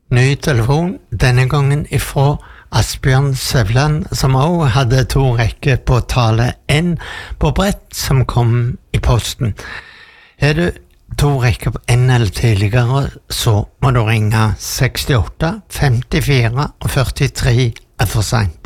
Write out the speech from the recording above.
Ny telefon, denne gangen ifra Asbjørn Sevland, som også hadde 2 rekker på tale 1 på brett som kom i posten. Er du 2 rekker på 1 eller tidligere, så må du ringe 68 54 og 43 for sent.